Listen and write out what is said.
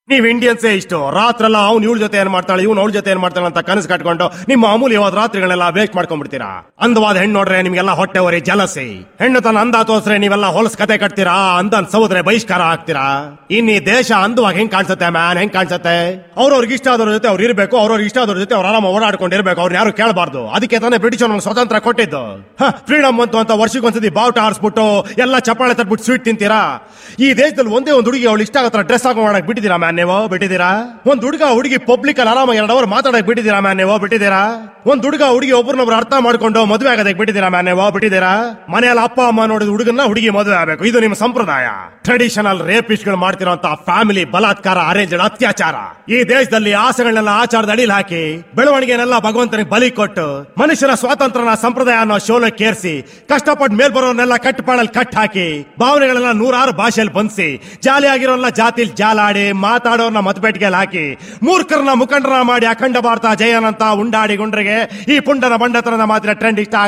ನೀವ್ ಇಂಡಿಯನ್ಸೇ ಇಷ್ಟು ರಾತ್ರೆಲ್ಲ ಅವ್ನು ಇವಳ ಜೊತೆ ಏನ್ ಮಾಡ್ತಾಳೆ ಇವ್ನು ಅವಳ ಜೊತೆ ಏನ್ ಮಾಡ್ತಾಳೆ ಅಂತ ಕನಸು ಕಟ್ಕೊಂಡು ನಿಮ್ಮ ಅಮೂಲ್ಯವಾದ ರಾತ್ರಿಗಳೆಲ್ಲ ವೇಸ್ಟ್ ಮಾಡ್ಕೊಂಡ್ಬಿಡ್ತೀರಾ. ಅಂದವಾದ ಹೆಣ್ಣು ನೋಡ್ರೆ ನಿಮ್ಗೆಲ್ಲ ಹೊಟ್ಟೆ ಹೊರಿ ಜಲಸಿ. ಹೆಣ್ಣು ತನ್ನ ಅಂದ ತೋರ್ಸ್ರೆ ನೀವೆಲ್ಲ ಹೊಲಸ್ ಕತೆ ಕಟ್ತೀರಾ, ಅಂದನ್ ಸೌದ್ರೆ ಬಹಿಷ್ಕಾರ ಆಗ್ತೀರಾ. ಇನ್ ಈ ದೇಶ ಅಂದವಾಗ ಹೆಂಗ್ ಕಾಣಿಸುತ್ತೆ ಮ್ಯಾನ್, ಹೆಂಗ್ ಕಾಣಿಸುತ್ತೆ? ಅವ್ರವ್ರಿಗೆ ಇಷ್ಟ ಆದವ್ರ ಜೊತೆ ಅವ್ರು ಇರ್ಬೇಕು, ಅವ್ರವ್ರಿಗೆ ಇಷ್ಟ ಆದವ್ರ ಜೊತೆ ಅವ್ರು ಆರಾಮ ಓಡಾಡ್ಕೊಂಡಿರ್ಬೇಕು, ಅವ್ರು ಯಾರು ಕೇಳಬಾರ್ದು. ಅದಕ್ಕೆ ತಾನೇ ಬ್ರಿಟಿಷ್ ನಮ್ಗೆ ಸ್ವತಂತ್ರ ಕೊಟ್ಟಿದ್ದು. ಫ್ರೀಡಮ್ ಬಂತು ಅಂತ ವರ್ಷಕ್ಕೊಂದ್ಸತಿ ಬಾವುಟ ಆರಿಸ್ಬಿಟ್ಟು ಎಲ್ಲ ಚಪ್ಪಾಳೆ ತಟ್ಬಿಟ್ಟು ಸ್ವೀಟ್ ತಿಂತೀರಾ. ಈ ದೇಶದಲ್ಲಿ ಒಂದೇ ಒಂದು ಹುಡುಗಿ ಅವಳು ಇಷ್ಟ ಆಗತ್ರ ಡ್ರೆಸ್ ಹಾಕೋ ಮಾಡಕ್ ಬಿಟ್ಟಿದ್ದೀರಾ ಮ್ಯಾನ್ ನೀವು? ಬಿಟ್ಟಿದ್ದೀರಾ? ಒಂದ್ ಹುಡುಗಿ ಪಬ್ಲಿಕ್ ಅಲ್ಲಿ ಆರಾಮ 2 ಅವರ್ ಮಾತಾಡಕ್ ಬಿಟ್ಟಿದ್ದೀರಾ ಮ್ಯಾನ್ ನೀವು? ಬಿಟ್ಟಿದ್ದೀರಾ? ಒಂದ್ ಹುಡುಗಿ ಒಬ್ಬರನ್ನೊಬ್ರು ಅರ್ಥ ಮಾಡ್ಕೊಂಡು ಮದುವೆ ಆಗೋದಕ್ಕೆ ಬಿಟ್ಟಿದ್ದೀರಾ ಮ್ಯಾನ್ ನೀವು? ಬಿಟ್ಟಿದ್ದೀರಾ? ಮನೆಯಲ್ಲಿ ಅಪ್ಪ ಅಮ್ಮ ನೋಡಿದ ಹುಡುಗನ್ನ ಹುಡುಗಿ ಮದುವೆ ಆಗಬೇಕು, ಇದು ನಿಮ್ಮ ಸಂಪ್ರದಾಯ. ಟ್ರೆಡಿಷನಲ್ ರೇಪಿಸ್ಟ್ ಗಳು ಮಾಡ್ತಿರೋಂತ ಫ್ಯಾಮಿಲಿ ಬಲಾತ್ಕಾರ, ಅರೇಂಜ್ಡ್ ಅತ್ಯಾಚಾರ. ಈ ದೇಶದಲ್ಲಿ ಆಸೆಗಳನ್ನೆಲ್ಲ ಆಚಾರದ ಅಡಿಲ್ ಹಾಕಿ ಬೆಳವಣಿಗೆನೆಲ್ಲ ಭಗವಂತನಿಗೆ ಬಲಿ ಕೊಟ್ಟು ಮನುಷ್ಯನ ಸ್ವಾತಂತ್ರ್ಯನ ಸಂಪ್ರದಾಯ ಅನ್ನೋ ಶೋಲಕ್ಕೇರಿಸಿ ಕಷ್ಟಪಟ್ಟು ಮೇಲ್ ಬರೋರ್ನೆಲ್ಲ ಕಟ್ಟಪಾಡಲ್ಲಿ ಕಟ್ ಹಾಕಿ ಭಾವನೆಗಳೆಲ್ಲ 106 ಭಾಷೆಯಲ್ಲಿ ಬಂಧಿಸಿ ಜಾಲಿಯಾಗಿರೋಲ್ಲ ಜಾತಿಲ್ ಜಾಲಾಡಿ ಮಾತಾಡೋರ್ನ ಮತಪೇಟಿಗೆಯಲ್ಲಿ ಹಾಕಿ ಮೂರ್ಖರನ್ನ ಮುಖಂಡರ ಮಾಡಿ ಅಖಂಡ ಭಾರತ ಜಯನಂತ ಉಂಡಾಡಿ ಗುಂಡ್ರಿಗೆ ಈ ಪುಂಡನ ಬಂಡತನದ ಮಾತ್ರ ಟ್ರೆಂಡ್ ಇಷ್ಟ